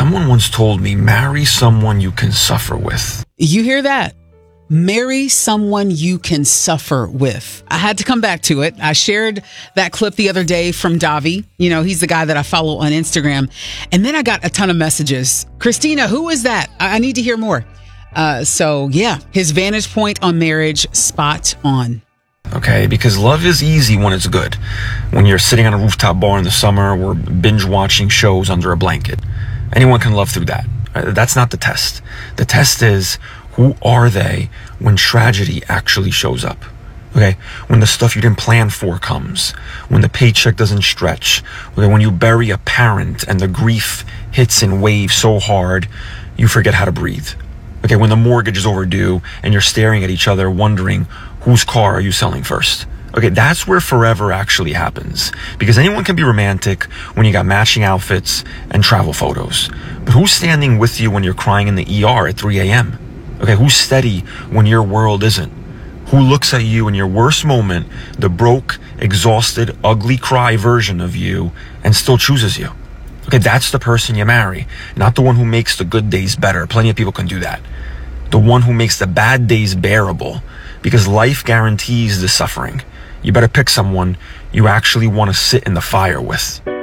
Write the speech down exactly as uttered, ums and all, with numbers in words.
Someone once told me, marry someone you can suffer with. You hear that? Marry someone you can suffer with. I had to come back to it. I shared that clip the other day from Davi. You know, he's the guy that I follow on Instagram. And then I got a ton of messages. Christina, who is that? I, I need to hear more. Uh, so, yeah, his vantage point on marriage, spot on. Okay, because love is easy when it's good. When you're sitting on a rooftop bar in the summer or binge watching shows under a blanket. Anyone can love through that. That's not the test. The test is, who are they when tragedy actually shows up? Okay, when the stuff you didn't plan for comes, when the paycheck doesn't stretch, okay, when you bury a parent and the grief hits in waves so hard, you forget how to breathe. Okay, when the mortgage is overdue and you're staring at each other wondering, whose car are you selling first? Okay, that's where forever actually happens. Because anyone can be romantic when you got matching outfits and travel photos. But who's standing with you when you're crying in the E R at three a.m.? Okay, who's steady when your world isn't? Who looks at you in your worst moment, the broke, exhausted, ugly cry version of you, and still chooses you? Okay, that's the person you marry, not the one who makes the good days better. Plenty of people can do that. The one who makes the bad days bearable, because life guarantees the suffering. You better pick someone you actually want to sit in the fire with.